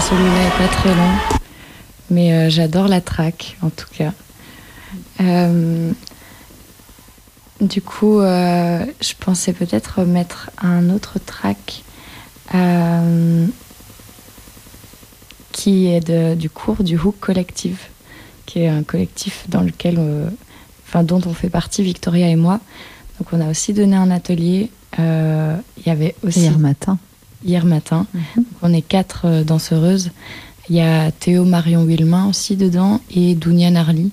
celui-là est pas très long, mais j'adore la track en tout cas. Du coup, je pensais peut-être mettre un autre track qui est du cours du Hook Collective, qui est un collectif dans lequel, dont on fait partie, Victoria et moi. Donc on a aussi donné un atelier. Il y avait aussi hier matin. Donc, on est 4 danseuses. Il y a Théo Marion Wilmin aussi dedans et Dounia Narli.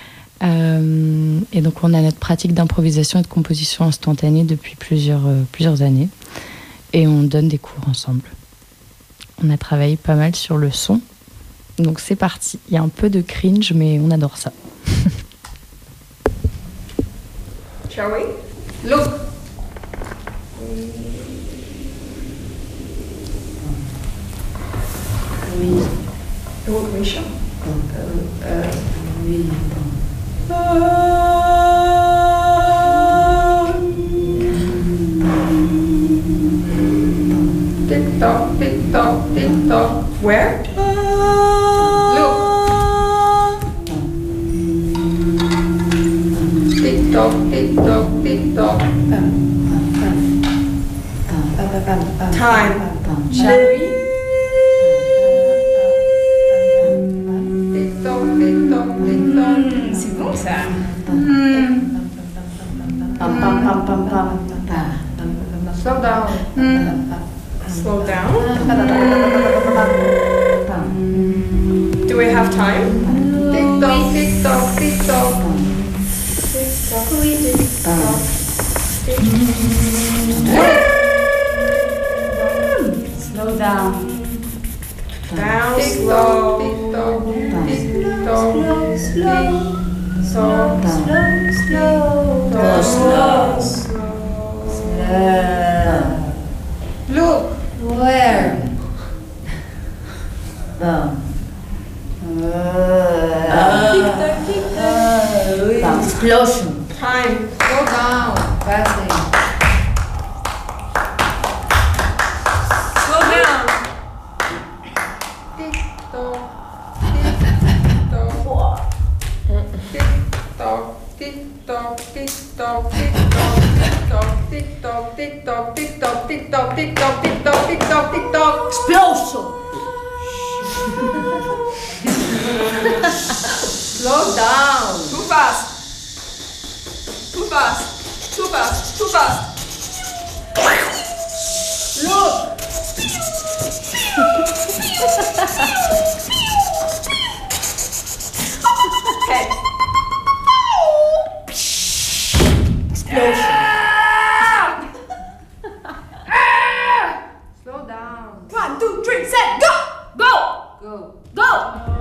Et donc on a notre pratique d'improvisation et de composition instantanée depuis plusieurs années. Et on donne des cours ensemble. On a travaillé pas mal sur le son. Donc c'est parti. Il y a un peu de cringe, mais on adore ça. Shall we? Look. Oui. Look, Misha. Oui. Tick tock, tick tock, tick tock. Where? Look. Tick tock, tick tock, tick tock. Time. Shall we? Tick tock, tick tock, tick tock. C'est bon ça. Slow down. Slow down. Do we have time? Tick tock, tick tock, tick tock. Tick tock, tick tock. Slow down. Down, Tick slow, tick tock, tick tock, slow, Look. Where? Explosion. Time. Slow down. Passing. Slow down. Tick tock. Tick tock. Tick tock. Tick tock. Tick tock. Tick tock. Tick tock. Tick tock. Tick tock. Tick tock. Tick tock. Tick tock. Tick tock. Explosion. Slow down. Too fast. Too fast. Too fast. Too fast. Look. Okay. Explosion. Slow down. 1, 2, 3, set, go! Go! Go. Go!